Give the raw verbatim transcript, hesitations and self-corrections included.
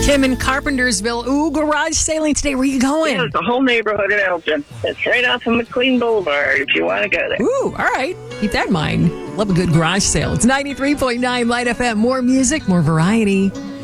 Tim in Carpentersville. Ooh, garage sailing today. Where are you going? Yeah, the whole neighborhood in Elgin. It's right off of McLean Boulevard if you want to go there. Ooh, all right. Keep that in mind. Love a good garage sale. It's ninety-three point nine Light F M. More music, more variety.